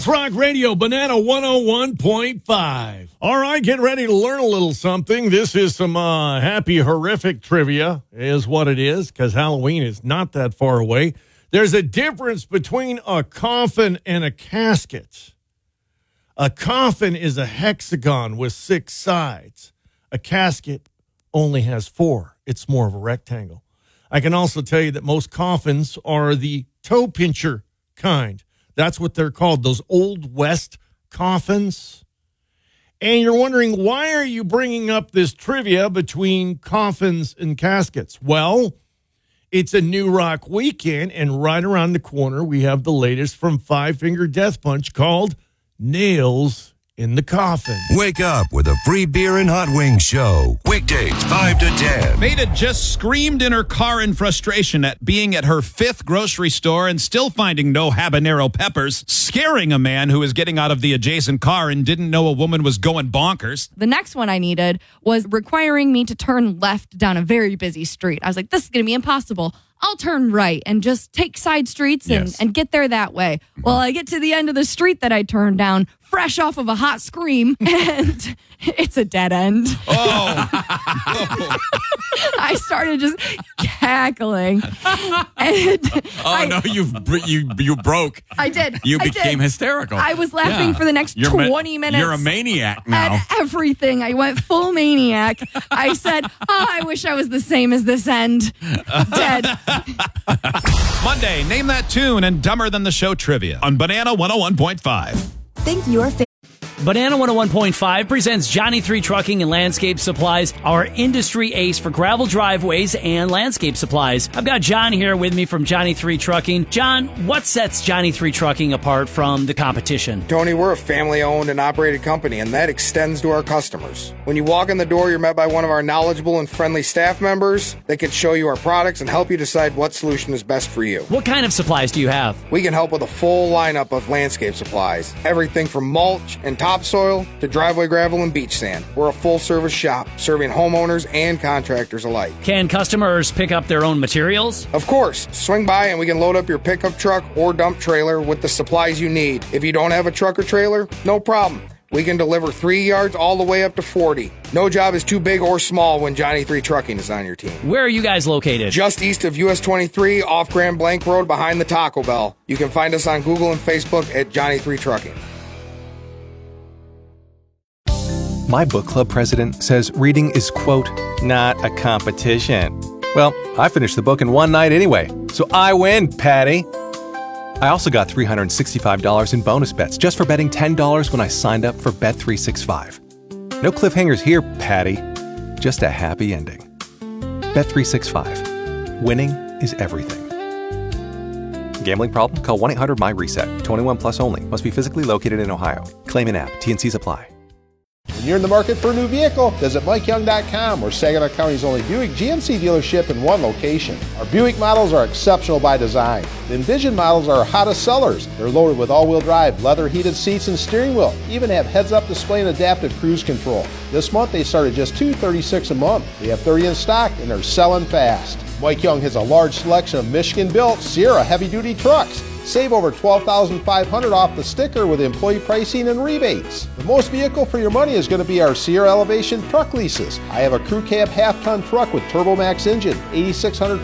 Sports Rock Radio, Banana 101.5. All right, get ready to learn a little something. This is some happy, horrific trivia is what it is, because Halloween is not that far away. There's a difference between a coffin and a casket. A coffin is a hexagon with 6 sides. A casket only has 4. It's more of a rectangle. I can also tell you that most coffins are the toe pincher kind. That's what they're called, those Old West coffins. And you're wondering, why are you bringing up this trivia between coffins and caskets? Well, it's a New Rock weekend, and right around the corner, we have the latest from Five Finger Death Punch called Nails in the Coffin. Wake up with a free beer and hot wings show. Weekdays 5 to 10. Maida just screamed in her car in frustration at being at her 5th grocery store and still finding no habanero peppers, scaring a man who was getting out of the adjacent car and didn't know a woman was going bonkers. The next one I needed was requiring me to turn left down a very busy street. I was like, this is going to be impossible. I'll turn right and just take side streets and get there that way. Well, I get to the end of the street that I turned down, fresh off of a hot scream, and it's a dead end. Oh. I started just cackling. And you broke. I did. You became hysterical. I was laughing for the next 20 minutes. You're a maniac now. At everything. I went full maniac. I said, I wish I was the same as this end. Dead. Monday, name that tune and Dumber Than the Show trivia on Banana 101.5. Think your Banana 101.5 presents Johnny 3 Trucking and Landscape Supplies, our industry ace for gravel driveways and landscape supplies. I've got John here with me from Johnny 3 Trucking. John, what sets Johnny 3 Trucking apart from the competition? Tony, we're a family-owned and operated company, and that extends to our customers. When you walk in the door, you're met by one of our knowledgeable and friendly staff members that can show you our products and help you decide what solution is best for you. What kind of supplies do you have? We can help with a full lineup of landscape supplies. Everything from mulch and topsoil to driveway gravel and beach sand. We're a full-service shop serving homeowners and contractors alike. Can customers pick up their own materials? Of course. Swing by and we can load up your pickup truck or dump trailer with the supplies you need. If you don't have a truck or trailer, no problem. We can deliver 3 yards all the way up to 40. No job is too big or small when Johnny 3 Trucking is on your team. Where are you guys located? Just east of US 23 off Grand Blanc Road behind the Taco Bell. You can find us on Google and Facebook at Johnny 3 Trucking. My book club president says reading is, quote, not a competition. Well, I finished the book in one night anyway, so I win, Patty. I also got $365 in bonus bets just for betting $10 when I signed up for Bet365. No cliffhangers here, Patty. Just a happy ending. Bet365. Winning is everything. Gambling problem? Call 1-800-MY-RESET. 21 plus only. Must be physically located in Ohio. Claim in app. T&Cs apply. When you're in the market for a new vehicle, visit MikeYoung.com, or Saginaw County's only Buick GMC dealership in one location. Our Buick models are exceptional by design. The Envision models are our hottest sellers. They're loaded with all-wheel drive, leather-heated seats and steering wheel. Even have heads-up display and adaptive cruise control. This month they start at just $236 a month. We have 30 in stock and they're selling fast. Mike Young has a large selection of Michigan-built Sierra heavy-duty trucks. Save over $12,500 off the sticker with employee pricing and rebates. The most vehicle for your money is going to be our Sierra Elevation truck leases. I have a crew cab half-ton truck with TurboMax engine, 8,600